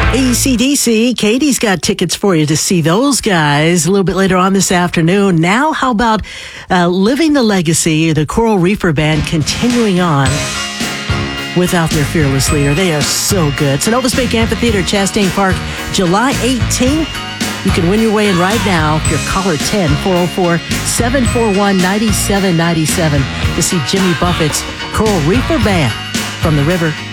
AC/DC, Katie's got tickets for you to see those guys a little bit later on this afternoon. Now, how about Living the Legacy, the Coral Reefer Band, continuing on without their fearless leader. They are so good. Synovus Bank Amphitheater, Chastain Park, July 18th. You can win your way in right now if you're caller 10-404-741-9797 to see Jimmy Buffett's Coral Reefer Band from the river